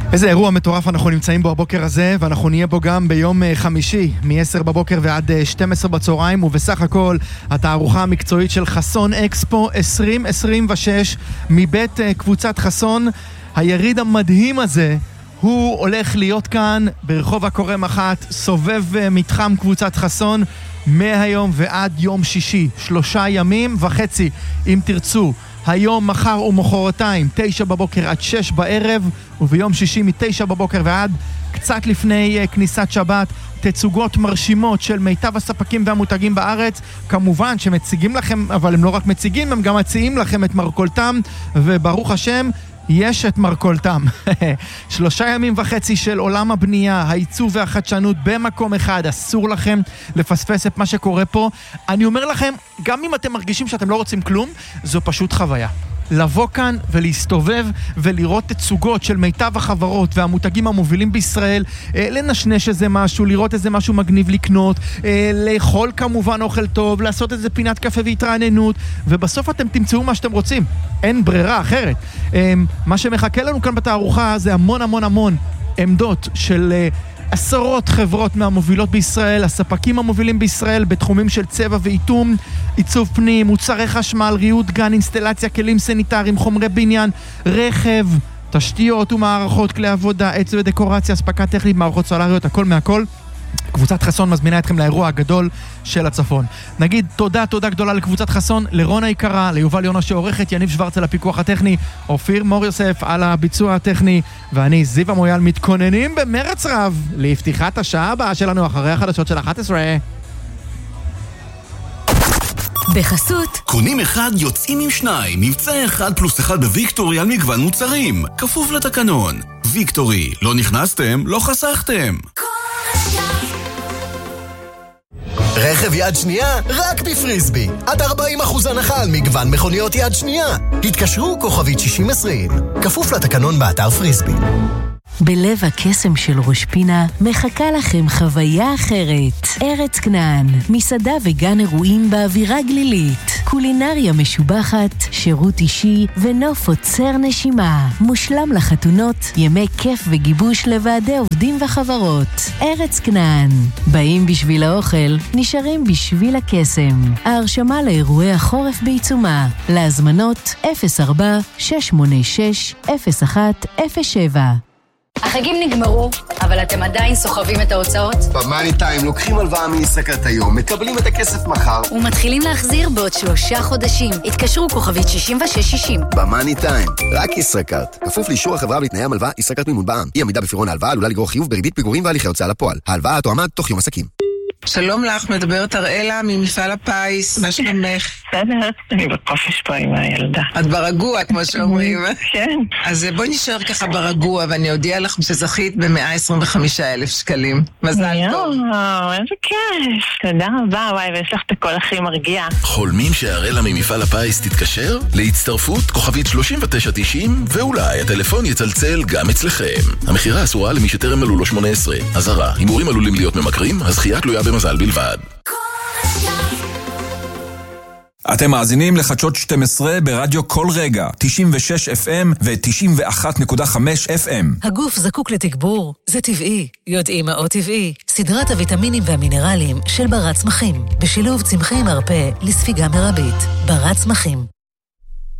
איזה אירוע מטורף אנחנו נמצאים בו הבוקר הזה, ואנחנו נהיה בו גם ביום חמישי, מ-10 בבוקר ועד 12 בצהריים, ובסך הכל התערוכה המקצועית של חסון אקספו 2026 מבית קבוצת חסון. היריד המדהים הזה, הוא הולך להיות כאן ברחוב הקורא מח"ט, סובב מתחם קבוצת חסון, מהיום ועד יום שישי, 3.5 ימים אם תרצו. היום, מחר ומחרתיים, 9 בבוקר עד 6 בערב, וביום שישי מ-9 בבוקר ועד קצת לפני כניסת שבת, תצוגות מרשימות של מיטב הספקים והמותגים בארץ, כמובן שמציגים לכם, אבל הם לא רק מציגים, הם גם מציעים לכם את מרכולתם, וברוך השם, יש את מרכולתם. 3.5 ימים של עולם הבנייה, העיצוב והחדשנות במקום אחד. אסור לכם לפספס את מה שקורה פה. אני אומר לכם, גם אם אתם מרגישים שאתם לא רוצים כלום, זו פשוט חוויה. לבוא כאן ולהסתובב ולראות תצוגות של מיטב החברות והמותגים המובילים בישראל, לנשנש איזה משהו, לראות איזה משהו מגניב לקנות, לאכול כמובן אוכל טוב, לעשות איזה פינת קפה והתרעננות, ובסוף אתם תמצאו מה שאתם רוצים. אין ברירה אחרת. מה שמחכה לנו כאן בתערוכה זה המון עמדות של עשרות חברות מהמובילות בישראל, הספקים המובילים בישראל בתחומים של צבע ואיתום, עיצוב פנים, מוצרי חשמל, ריהוט גן, אינסטלציה, כלים סניטריים, חומרי בניין, רכב, תשתיות ומערכות, כלי עבודה, עץ ודקורציה, אספקה טכנית, מערכות סולריות, הכל מהכל. קבוצת חסון מזמינה אתכם לאירוע הגדול של הצפון. נגיד תודה גדולה לקבוצת חסון, לרונה היקרה, ליובל יונה שעורכת, יניב שוורץ על הפיקוח הטכני, אופיר מור יוסף על הביצוע הטכני, ואני זיו המויאל מתכוננים במרץ רב לפתיחת השעה הבאה שלנו אחרי החדשות של 11. בחסות קונים אחד יוצאים עם שניים, מבצע 1+1 בוויקטורי על מגוון מוצרים, כפוף לתקנון. ויקטורי, לא נכנסתם, לא חסכתם. רכב יד שנייה רק בפריסבי, עד 40% הנחה על מגוון מכוניות יד שנייה. התקשרו כוכבית 6020, כפוף לתקנון באתר פריסבי. בלב הקסם של ראש פינה מחכה לכם חוויה אחרת. ארץ כנען, מסעדה וגן אירועים באווירה גלילית, קולינריה משובחת, שירות אישי ונוף עוצר נשימה. מושלם לחתונות, ימי כיף וגיבוש לוועדי עובדים וחברות. ארץ כנען, באים בשביל האוכל, נשארים בשביל הקסם. ההרשמה לאירועי החורף בעיצומה. להזמנות 04-686-0107. החגים נגמרו, אבל אתם עדיין סוחבים את ההוצאות? במאני טיים לוקחים הלוואה מישראכרט היום, מקבלים את הכסף מחר ומתחילים להחזיר בעוד 3 חודשים. התקשרו כוכבית 6660. במאני טיים, רק ישראכרט. כפוף לאישור החברה ולתנאי המלווה, ישראכרט מימון בע"מ. אי עמידה בפירעון ההלוואה עלולה לגרור חיוב בריבית פיגורים והליכי הוצאה לפועל. ההלוואה תואמה תוך יום עסקים. שלום לך, מדברת אראלה ממפעל הפיס, מה שלומך? בסדר, אני בקופש פה עם הילדה. את ברגוע, כמו שאומרים. כן. אז בואי נשאר ככה ברגוע, ואני אודיע לך שזכית ב125,000 שקלים. מזל טוב. יואו, איזה כיף. תודה רבה, וואי, ויש לך את הכל הכי מרגיע. חולמים שאראלה ממפעל הפיס תתקשר? להצטרפות כוכבית 3990, ואולי הטלפון יצלצל גם אצלכם. המחירה אסורה למי שטרם מלאו לו 18. אזהרה, הימורים עלולים להיות ממכרים, הזכייה תלויה במזל בלבד. אתם מאזינים לחדשות 12 ברדיו כל רגע, 96 FM ו-91.5 FM. הגוף זקוק לתגבור, זה טבעי. יודעים מה עוד טבעי? סדרת הוויטמינים והמינרלים של ברת צמחים, בשילוב צמחי מרפא לספיגה מרבית. ברת צמחים.